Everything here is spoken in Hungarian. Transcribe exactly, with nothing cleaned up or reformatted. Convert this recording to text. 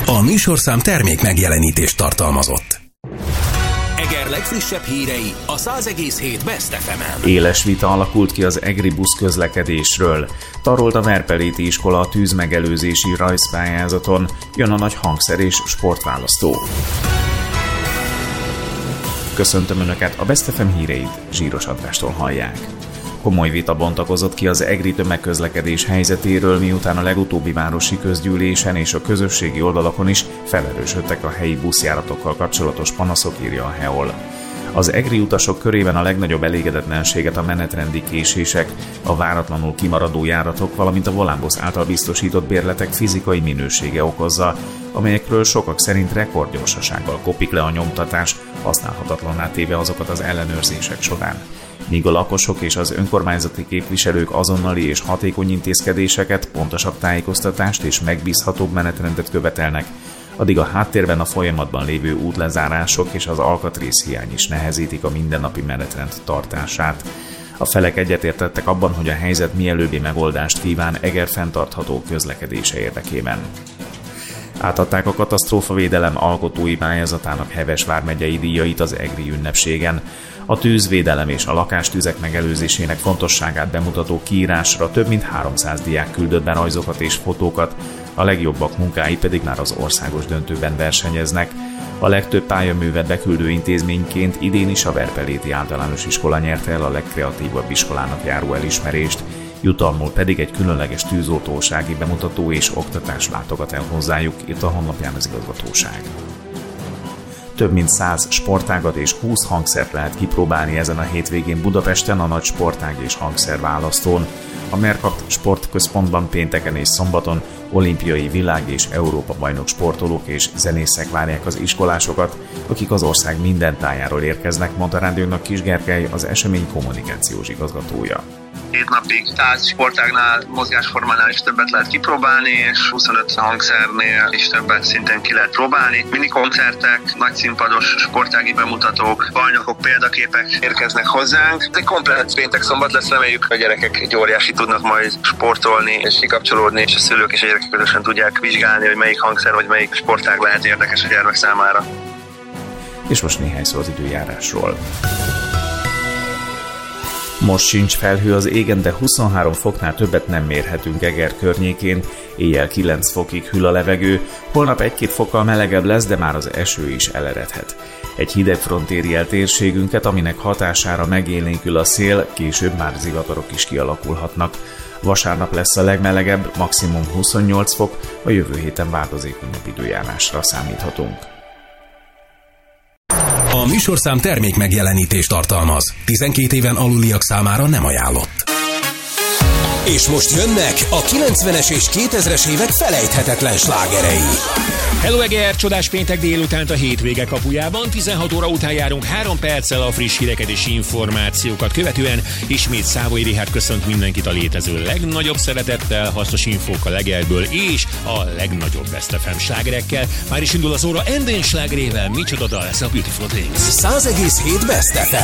A műsorszám termék megjelenítést tartalmazott. Eger legfrissebb hírei a száz egész hét Best ef emen. Éles vita alakult ki az egri buszközlekedésről. Tarolt a Verpeléti iskola a tűzmegelőzési rajzpályázaton, jön a nagy hangszer és sportválasztó. Köszöntöm Önöket, a Best ef em híreit Zsíros Andrástól hallják. Komoly vita bontakozott ki az egri tömegközlekedés helyzetéről, miután a legutóbbi városi közgyűlésen és a közösségi oldalakon is felerősödtek a helyi buszjáratokkal kapcsolatos panaszok, írja a hé e o el. Az egri utasok körében a legnagyobb elégedetlenséget a menetrendi késések, a váratlanul kimaradó járatok, valamint a volánbusz által biztosított bérletek fizikai minősége okozza, amelyekről sokak szerint rekordgyorsasággal kopik le a nyomtatás, használhatatlanná téve azokat az ellenőrzések során. Míg a lakosok és az önkormányzati képviselők azonnali és hatékony intézkedéseket, pontosabb tájékoztatást és megbízhatóbb menetrendet követelnek, addig a háttérben a folyamatban lévő útlezárások és az alkatrészhiány is nehezítik a mindennapi menetrend tartását. A felek egyetértettek abban, hogy a helyzet mielőbbi megoldást kíván Eger fenntartható közlekedése érdekében. Átadták a katasztrófavédelem alkotói pályázatának Heves vármegyei díjait az egri ünnepségen. A tűzvédelem és a lakástüzek megelőzésének fontosságát bemutató kiírásra több mint háromszáz diák küldött be rajzokat és fotókat, a legjobbak munkái pedig már az országos döntőben versenyeznek. A legtöbb pályaművet beküldő intézményként idén is a Verpeléti Általános Iskola nyerte el a legkreatívabb iskolának járó elismerést, jutalmul pedig egy különleges tűzoltósági bemutató és oktatás látogat el hozzájuk, írt a honlapján az igazgatóság. Több mint száz sportágat és húsz hangszert lehet kipróbálni ezen a hétvégén Budapesten a nagy sportág és hangszerválasztón. A Mercapt Sportközpontban pénteken és szombaton olimpiai, világ- és Európa-bajnok sportolók és zenészek várják az iskolásokat, akik az ország minden tájáról érkeznek, mondta rádiónak Kis Gergely, az esemény kommunikációs igazgatója. Hét napig száz sportágnál, mozgásformánál is többet lehet kipróbálni, és huszonöt hangszernél is többet szinten ki lehet próbálni. Minikoncertek, nagy színpados sportági bemutatók, bajnokok, példaképek érkeznek hozzánk. Ez egy komplett péntek-szombat lesz, reméljük, a gyerekek egy óriási tudnak majd sportolni és kikapcsolódni, és a szülők és a gyerekek közösen tudják vizsgálni, hogy melyik hangszer vagy melyik sportág lehet érdekes a gyermek számára. És most néhány szó az időjárásról. Most sincs felhő az égen, de huszonhárom foknál többet nem mérhetünk Eger környékén, éjjel kilenc fokig hűl a levegő, holnap egy-két fokkal melegebb lesz, de már az eső is eleredhet. Egy hideg front éri el térségünket, aminek hatására megélénkül a szél, később már zivatarok is kialakulhatnak. Vasárnap lesz a legmelegebb, maximum huszonnyolc fok, a jövő héten változékonyabb időjárásra számíthatunk. A műsorszám termék megjelenítést tartalmaz. tizenkét éven aluliak számára nem ajánlott. És most jönnek a kilencvenes és kétezres évek felejthetetlen slágerei. Hello Eger, csodás péntek délutánt a hétvége kapujában. tizenhat óra után járunk három perccel a friss híreket és információkat követően. Ismét Szávai Richárd köszönt mindenkit a létező legnagyobb szeretettel, hasznos infókkal Egerből és a legnagyobb Best ef em slágerekkel. Már is indul az óra Endén slágerével, micsoda dal lesz a Beautiful Things. száz egész hét Best ef em.